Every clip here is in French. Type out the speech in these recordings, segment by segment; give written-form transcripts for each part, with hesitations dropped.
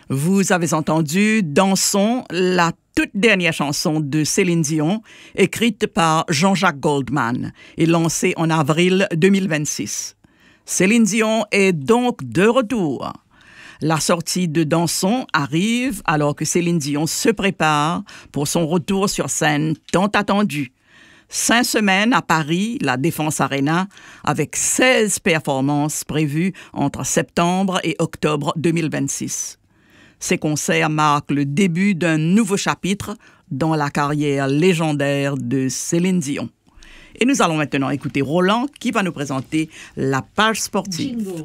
Vous avez entendu Dansons, la toute dernière chanson de Céline Dion, écrite par Jean-Jacques Goldman et lancée en avril 2026. Céline Dion est donc de retour. La sortie de Dansons arrive alors que Céline Dion se prépare pour son retour sur scène tant attendu. 5 semaines à Paris, la Défense Arena, avec 16 performances prévues entre septembre et octobre 2026. Ces concerts marquent le début d'un nouveau chapitre dans la carrière légendaire de Céline Dion. Et nous allons maintenant écouter Roland qui va nous présenter la page sportive. Jingle.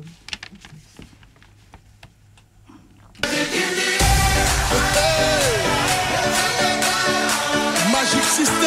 Magic System.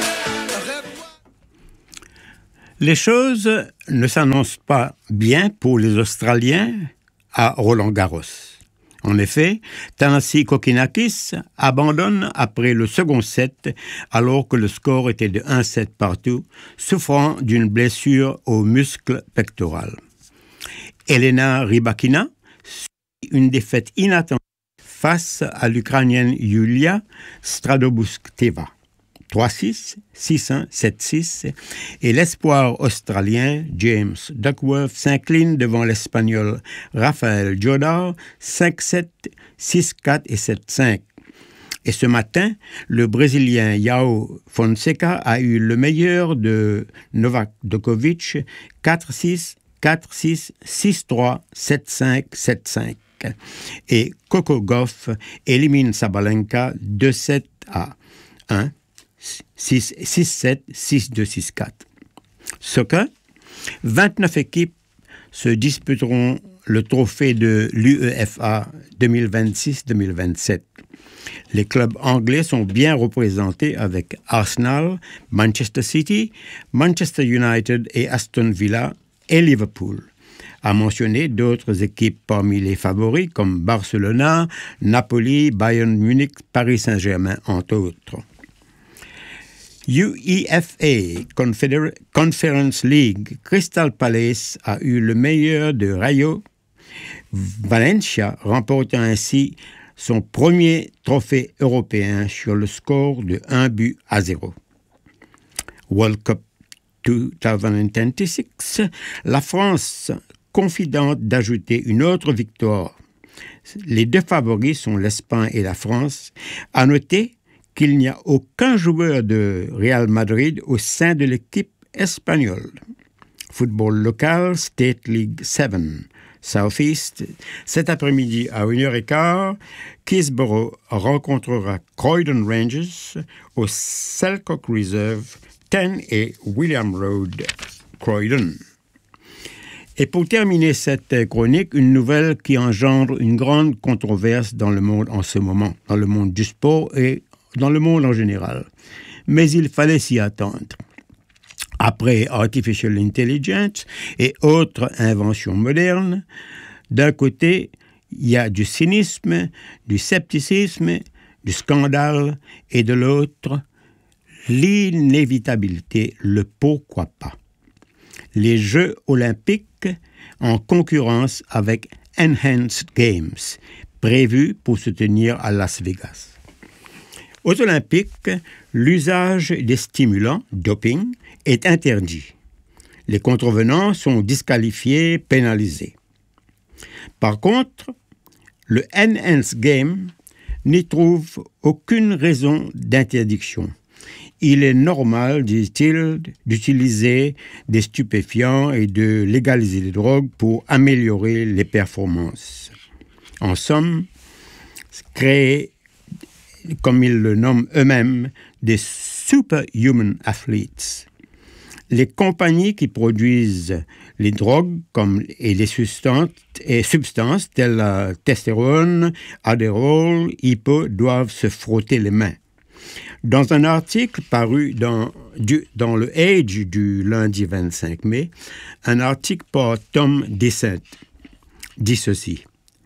Les choses ne s'annoncent pas bien pour les Australiens à Roland-Garros. En effet, Thanasi Kokkinakis abandonne après le second set alors que le score était de 1-7 partout, souffrant d'une blessure au muscle pectoral. Elena Rybakina suit une défaite inattendue face à l'Ukrainienne Yulia Stradobouskeva. 3-6, 6-1, 7-6, et l'espoir australien James Duckworth s'incline devant l'Espagnol Rafael Jodar 5-7, 6-4 et 7-5. Et ce matin, le Brésilien João Fonseca a eu le meilleur de Novak Djokovic 4-6, 4-6, 6-3, 7-5, 7-5. Et Coco Gauff élimine Sabalenka 2-7 à 1. 6-7, 6-2, 6-4. Soccer, 29 équipes se disputeront le trophée de l'UEFA 2026-2027. Les clubs anglais sont bien représentés avec Arsenal, Manchester City, Manchester United et Aston Villa et Liverpool. À mentionner d'autres équipes parmi les favoris comme Barcelona, Napoli, Bayern Munich, Paris Saint-Germain, entre autres. UEFA Conference League, Crystal Palace a eu le meilleur de Rayo Valencia, remportant ainsi son premier trophée européen sur le score de 1-0. World Cup 2026, la France confidente d'ajouter une autre victoire. Les deux favoris sont l'Espagne et la France. À noter qu'il n'y a aucun joueur de Real Madrid au sein de l'équipe espagnole. Football local, State League 7, Southeast. Cet après-midi à 1h15, Keysborough rencontrera Croydon Rangers au Selkirk Reserve 10 et William Road, Croydon. Et pour terminer cette chronique, une nouvelle qui engendre une grande controverse dans le monde en ce moment, dans le monde du sport et dans le monde en général. Mais il fallait s'y attendre. Après Artificial Intelligence et autres inventions modernes, d'un côté, il y a du cynisme, du scepticisme, du scandale, et de l'autre, l'inévitabilité, le pourquoi pas. Les Jeux olympiques en concurrence avec Enhanced Games, prévus pour se tenir à Las Vegas. Aux Olympiques, l'usage des stimulants, doping, est interdit. Les contrevenants sont disqualifiés, pénalisés. Par contre, le Enhanced Game n'y trouve aucune raison d'interdiction. Il est normal, dit-il, d'utiliser des stupéfiants et de légaliser les drogues pour améliorer les performances. En somme, créer, comme ils le nomment eux-mêmes, des superhuman athletes. Les compagnies qui produisent les drogues et les substances telles la testostérone, Adderall, Hypo doivent se frotter les mains. Dans un article paru dans le Age du lundi 25 mai, un article par Tom Dissent dit ceci.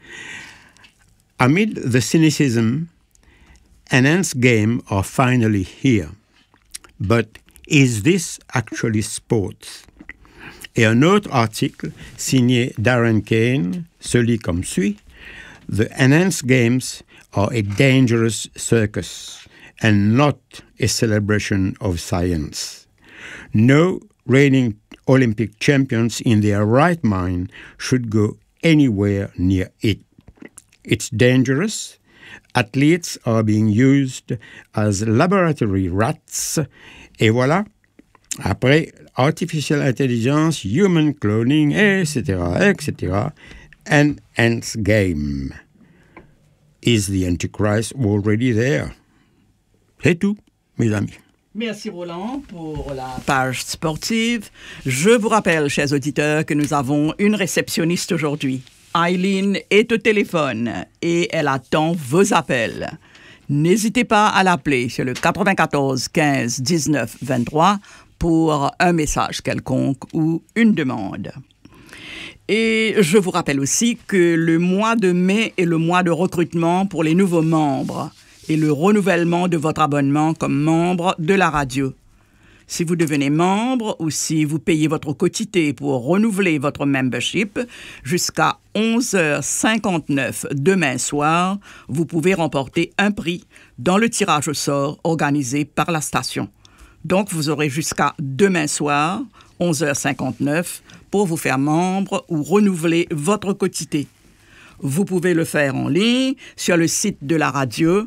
Amid the cynicism, enhanced games are finally here. But is this actually sports? Et un autre article signé Darren Kane se lit comme suit. The enhanced games are a dangerous circus and not a celebration of science. No reigning Olympic champions in their right mind should go anywhere near it. It's dangerous. Athletes are being used as laboratory rats. Et voilà. Après, artificial intelligence, human cloning, etc., etc., and ends game. Is the Antichrist already there? C'est tout, mes amis. Merci Roland pour la page sportive. Je vous rappelle, chers auditeurs, que nous avons une réceptionniste aujourd'hui. Eileen est au téléphone et elle attend vos appels. N'hésitez pas à l'appeler sur le 94 15 19 23 pour un message quelconque ou une demande. Et je vous rappelle aussi que le mois de mai est le mois de recrutement pour les nouveaux membres et le renouvellement de votre abonnement comme membre de la radio. Si vous devenez membre ou si vous payez votre quotité pour renouveler votre membership jusqu'à 11h59 demain soir, vous pouvez remporter un prix dans le tirage au sort organisé par la station. Donc, vous aurez jusqu'à demain soir, 11h59, pour vous faire membre ou renouveler votre quotité. Vous pouvez le faire en ligne sur le site de la radio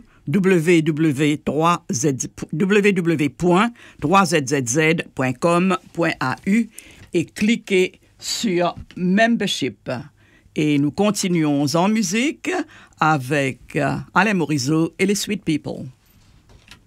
www.3zzz.com.au et cliquez sur Membership. Et nous continuons en musique avec Alain Morisot et les Sweet People.